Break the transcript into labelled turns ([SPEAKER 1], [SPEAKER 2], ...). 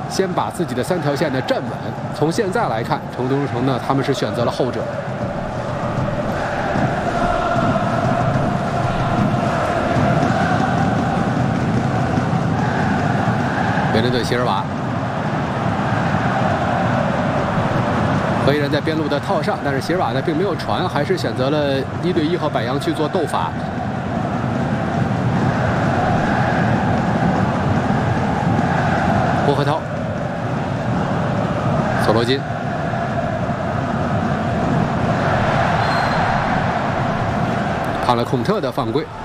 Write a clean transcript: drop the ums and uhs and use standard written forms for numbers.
[SPEAKER 1] 先把自己的3条线呢站稳。从现在来看，成都中城呢他们是选择了后者。维伦顿·席尔瓦。 何依然在边路的套上，但是席尔瓦呢并没有传，还是选择了1对1和柏杨去做斗法。霍赫涛、索罗金、判了孔特的犯规。